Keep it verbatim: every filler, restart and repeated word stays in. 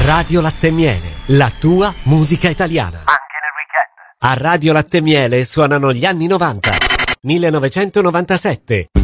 Radio Latte e Miele, la tua musica italiana. Anche nel weekend. A Radio Latte e Miele suonano gli anni novanta, millenovecentonovantasette.